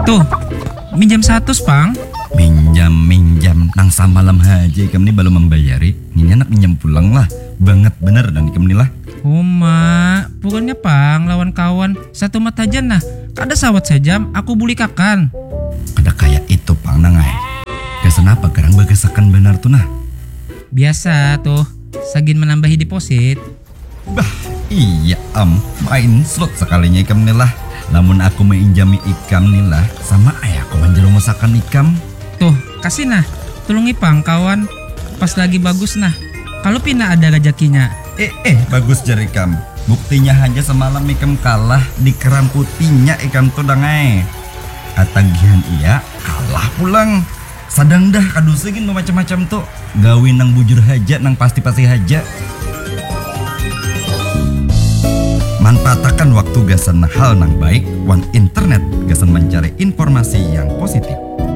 Tuh, minjam 100 pang. Minjam nang samalam haji ikam ni belum membayari. Ini anak minjam pulang lah. Banget bener dan ikam ni lah. Oh mak, bukannya pang lawan kawan satu mata aja nah. Kada sawat sejam, aku buli kakan. Kada kayak itu pang nangai. Kesan apa kerang bagasakan benar tuh nah. Biasa tuh, sagin menambahi deposit. Bah, iya main slot sekalinya ikam ni lah. Namun aku menginjami ikam ni lah sama ayahku menjerumuskan ikam. Tuh, kasih nah, tulungi pang kawan. Pas lagi bagus nah, kalau pina ada rezekinya. Bagus jari ikam. Buktinya hanya semalam ikam kalah di keran putihnya ikam tuh dangai. Atagihan iya kalah pulang. Sadang dah kadusegin macam-macam tuh. Gawin nang bujur haja nang pasti-pasti haja. Manfaatakan waktu gasan hal nang baik. Wan internet gasan mencari informasi yang positif.